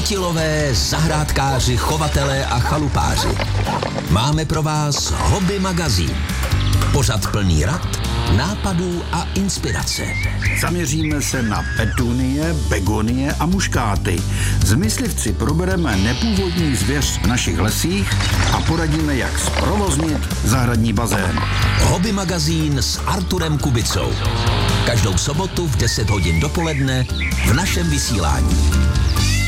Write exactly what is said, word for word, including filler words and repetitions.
chytilové, zahrádkáři, chovatelé a chalupáři. Máme pro vás Hobby magazín. Pořad plný rad, nápadů a inspirace. Zaměříme se na petunie, begonie a muškáty. S myslivci probereme nepůvodní zvěř v našich lesích a poradíme, jak zprovoznit zahradní bazén. Hobby magazín s Arturem Kubicou. Každou sobotu v deset hodin dopoledne v našem vysílání.